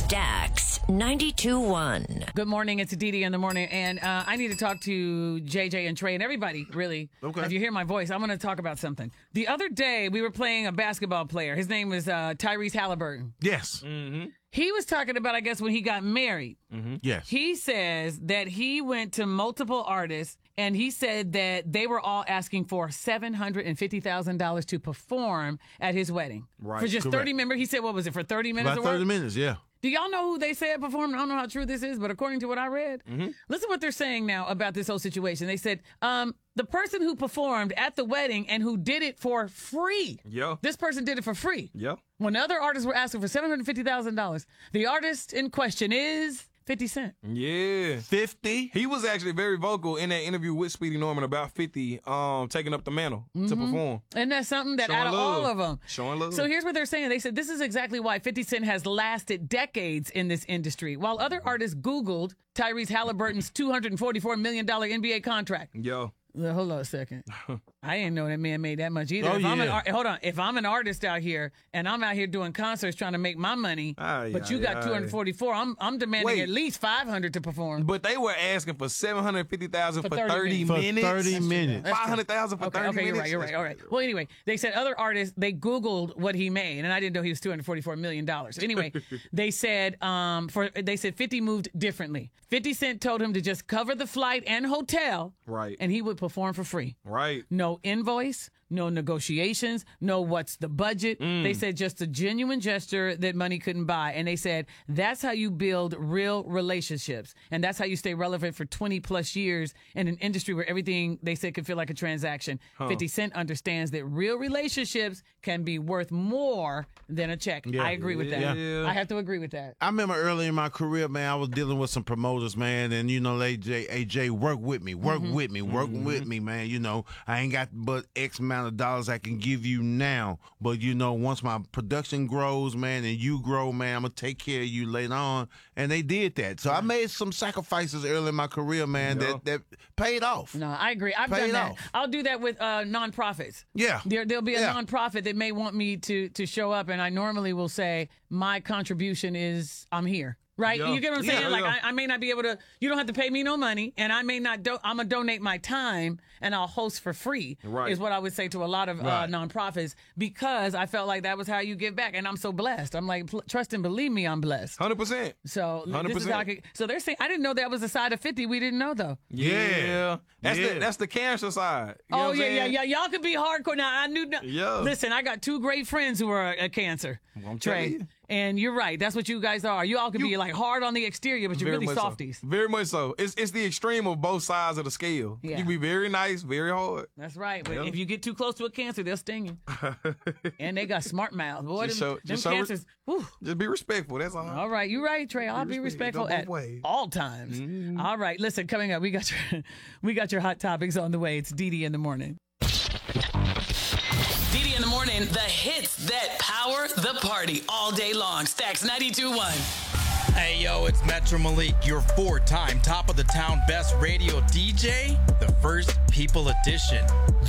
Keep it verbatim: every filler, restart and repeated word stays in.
Stax ninety-two point one. Good morning. It's Dee Dee in the morning, and uh, I need to talk to J J and Trey and everybody, really. Okay. If you hear my voice, I'm going to talk about something. The other day, we were playing a basketball player. His name was uh, Tyrese Halliburton. Yes. Mm-hmm. He was talking about, I guess, when he got married. Mm-hmm. Yes. He says that he went to multiple artists, and he said that they were all asking for seven hundred fifty thousand dollars to perform at his wedding. Right. For just Correct. thirty minutes. He said, what was it, for thirty minutes About of work? thirty minutes, yeah. Do y'all know who they said performed? I don't know how true this is, but according to what I read, Mm-hmm. listen what they're saying now about this whole situation. They said, um, the person who performed at the wedding and who did it for free. Yeah. This person did it for free. Yeah. When the other artists were asking for seven hundred fifty thousand dollars, the artist in question is fifty Cent. Yeah. fifty. He was actually very vocal in that interview with Speedy Norman about fifty um, taking up the mantle to perform. And that's something that Showing out of love. all of them. Showing love. So here's what they're saying. They said this is exactly why fifty Cent has lasted decades in this industry. While other artists Googled Tyrese Halliburton's two hundred forty-four million dollars N B A contract. Yo. Well, hold on a second. I didn't know that man made that much either. Oh, if I'm an yeah. ar- hold on. If I'm an artist out here and I'm out here doing concerts trying to make my money, Aye, but you aye, got aye. two hundred forty-four, I'm I'm demanding Wait. at least five hundred to perform. But they were asking for seven hundred fifty thousand For for thirty thirty For minutes. thirty minutes. That's true. five hundred thousand for Okay, thirty okay, minutes. you're right, you're right. All right. Well, anyway, they said other artists, they Googled what he made, and I didn't know he was two hundred forty-four million dollars. Anyway, they said um for they said fifty moved differently. fifty Cent told him to just cover the flight and hotel, Right. and he would perform for free. Right. No invoice, no negotiations, no what's the budget. Mm. They said just a genuine gesture that money couldn't buy. And they said that's how you build real relationships. And that's how you stay relevant for twenty plus years in an industry where everything they said could feel like a transaction. fifty Cent understands that real relationships can be worth more than a check. Yeah. I agree with that. Yeah. I have to agree with that. I remember early in my career, man, I was dealing with some promoters, man, and, you know, A J, A J, work with me, work Mm-hmm. with me, work with me, man. You know, I ain't got but X amount of dollars I can give you now. But, you know, once my production grows, man, and you grow, man, I'm going to take care of you later on. And they did that. So I made some sacrifices early in my career, man, Yeah. that, that paid off. No, I agree. I've Pay done it that. off. I'll do that with uh, nonprofits. Yeah. There, there'll be a Yeah. nonprofit that may want me to to show up, and I normally will say my contribution is I'm here. Right? Yeah. You get what I'm saying? Yeah, like yeah. I, I may not be able to. You don't have to pay me no money, and I may not. Do, I'm gonna donate my time, and I'll host for free. Right. Is what I would say to a lot of Right. uh, nonprofits because I felt like that was how you give back, and I'm so blessed. I'm like, pl- trust and believe me, I'm blessed. one hundred percent. So this is one hundred percent. how I could, so they're saying I didn't know that was a side of fifty. We didn't know though. Yeah. That's Yeah. the that's the cancer side. You know Oh what I'm yeah, yeah, saying? yeah. Y'all could be hardcore. Now I knew. No, Yeah. Listen, I got two great friends who are a cancer. I'm Trey, telling you. and you're right. That's what you guys are. You all could be like hard on the exterior, but you're Very really much so. softies. Very much so. It's it's the extreme of both sides of the scale. Yeah. You can be very nice, very hard. That's right. But Yeah. if you get too close to a cancer, they'll sting you. And they got smart mouths. Boy, Just them, show- them just show re- cancers. Whew. Just be respectful. That's all. All right, you're right, Trey. I'll be respect- go respectful both at ways. all times. Mm-hmm. All right, listen. Coming up, we got your we got your hot topics on the way. It's Dee Dee in the morning. Dee Dee in the morning. The hits that power the party all day long. Stax ninety-two point one. Hey yo, it's Metro Malik, your four-time top of the town best radio D J, the First People Edition.